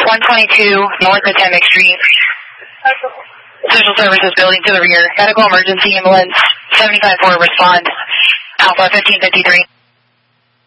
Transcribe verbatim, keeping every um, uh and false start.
one twenty-two North Potomac Street. Social Services Building to the rear. Medical Emergency Ambulance seventy-five four respond. Alpha fifteen fifty-three.